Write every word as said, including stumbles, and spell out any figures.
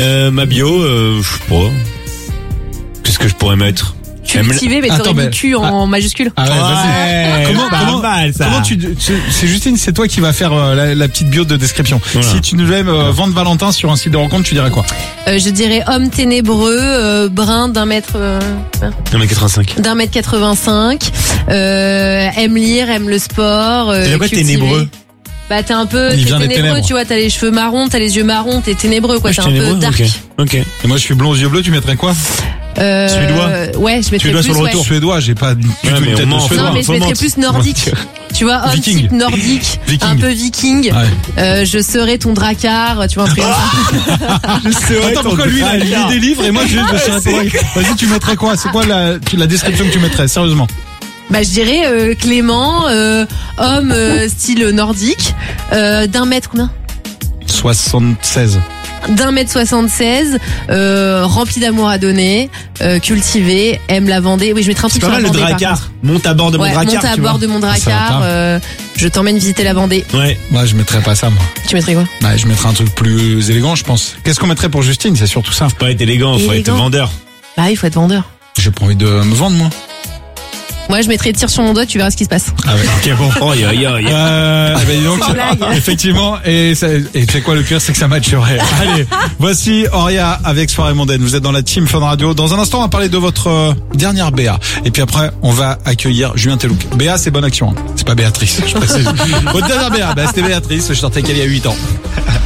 Euh, ma bio, euh, je sais pas. Qu'est-ce que je pourrais mettre? Cultivé, mais Attends, t'aurais mis mais- cul en ah. majuscule. Ah ouais, vas-y. Ouais, Comment, pas comment, mal, ça. comment tu, tu- c'est Justine, c'est toi qui vas faire euh, la, la petite bio de description. Voilà. Si tu devais euh, vendre Valentin sur un site de rencontre, tu dirais quoi? Euh, je dirais homme ténébreux, euh, brun d'un mètre, euh, un mètre quatre-vingt-cinq. d'un mètre quatre-vingt-cinq, euh, aime lire, aime le sport. Euh, Et après, cultivé. ténébreux. Bah t'es un peu, Il t'es vient des ténébreux, ténèbres. tu vois, t'as les cheveux marrons, t'as les yeux marrons, t'es ténébreux quoi, Ouais, t'es je un suis peu ténébreux, dark. ok. Ok. Et moi, je suis blond aux yeux bleus, tu mettrais quoi? Euh, Suédois. Ouais, je mettrais Tu dois plus, sur le ouais. retour suédois, j'ai pas du tout Ouais, mais une on tête de ment, suédois. Non mais je Faut mettrais mentir. plus nordique. Tu vois, homme Viking. type nordique, Viking. un peu viking. Ouais. Euh, je serais ton dracard, tu vois un truc comme ça. Je serais Attends, ton pourquoi lui, il a dracard. lu des livres et moi, je, je serais pas- Vas-y, tu mettrais quoi? C'est quoi la, tu- la description que tu mettrais, sérieusement? Bah je dirais euh, Clément, euh, homme euh, style nordique, euh, d'un mètre combien? soixante-seize. D'un mètre soixante-seize, euh, rempli d'amour à donner, euh, cultivé, aime la Vendée. Oui, je mettrai un C'est truc pas sur mal la le Vendée. par dracard. contre. Monte à bord de mon Ouais, dracard. monte à tu bord vois. de mon Ça va dracard. pas. Euh, je t'emmène visiter la Vendée. Ouais. Moi, je mettrais pas ça, moi. Tu mettrais quoi? Ouais, je mettrais un truc plus élégant, je pense. Qu'est-ce qu'on mettrait pour Justine? C'est surtout ça. Faut pas être élégant, faut être Élégant. vendeur. Bah il faut être vendeur. J'ai pas envie de me vendre, moi. Moi je mettrais tire sur mon doigt, tu verras ce qui se passe. Ah ouais. Ok, bon. Oh, ya, ya, ya. Euh, eh ben, dis donc, Sans blague. effectivement, et, ça- et tu sais quoi, le pire, c'est que ça matcherait. Allez, voici Auria avec Soirée Mondaine. Vous êtes dans la team Fun Radio. Dans un instant, on va parler de votre euh, dernière B A. Et puis après, on va accueillir Julien Telouk. B A, c'est bonne action. Hein. C'est pas Béatrice, je précise. Votre dernière B A, bah, c'était Béatrice. Je sortais qu'elle il y a huit ans.